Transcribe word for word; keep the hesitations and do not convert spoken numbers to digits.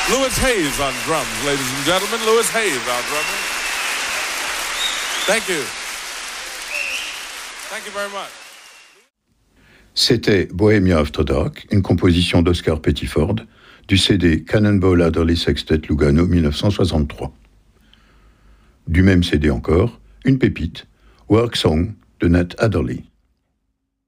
Louis Hayes on drums, ladies and gentlemen. Louis Hayes on drums. Thank you. Thank you very much. C'était Bohemia After Dark, une composition d'Oscar Pettiford, du C D Cannonball Adderley Sextet Lugano dix-neuf cent soixante-trois. Du même C D encore, une pépite, Work Song de Nat Adderley.